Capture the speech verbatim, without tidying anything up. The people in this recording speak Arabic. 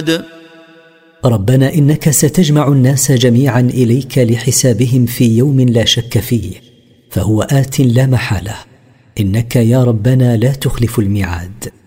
ربنا إنك ستجمع الناس جميعا إليك لحسابهم في يوم لا شك فيه، فهو آت لا محالة، إنك يا ربنا لا تخلف الميعاد.